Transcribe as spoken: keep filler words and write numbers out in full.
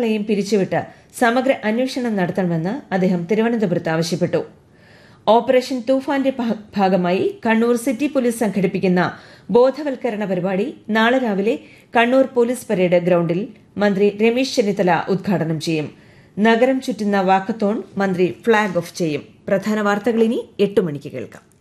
ഒരാളെയും പിരിച്ചുവിട്ട് സമഗ്ര അന്വേഷണം നടത്തണമെന്ന് അദ്ദേഹം തിരുവനന്തപുരത്ത് ആവശ്യപ്പെട്ടു. ഓപ്പറേഷൻ തൂഫാന്റെ ഭാഗമായി കണ്ണൂർ സിറ്റി പോലീസ് സംഘടിപ്പിക്കുന്ന ബോധവൽക്കരണ പരിപാടി നാളെ രാവിലെ കണ്ണൂർ പോലീസ് പരേഡ് ഗ്രൌണ്ടിൽ മന്ത്രി രമേശ് ചെന്നിത്തല ഉദ്ഘാടനം ചെയ്യും. നഗരം ചുറ്റുന്ന വാക്കത്തോൺ മന്ത്രി ഫ്ളാഗ് ഓഫ് ചെയ്യും. പ്രധാന വാർത്തകൾ ഇനി എട്ട് മണിക്ക് കേൾക്കാം.